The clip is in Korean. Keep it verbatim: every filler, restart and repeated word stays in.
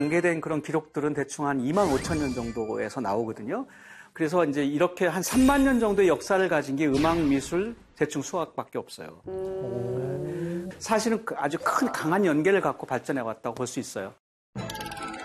공개된 그런 기록들은 대충 한 이만 오천 년 정도에서 나오거든요. 그래서 이제 이렇게 한 삼만 년 정도의 역사를 가진 게 음악, 미술, 대충 수학밖에 없어요. 음... 사실은 아주 큰 강한 연계를 갖고 발전해 왔다고 볼 수 있어요.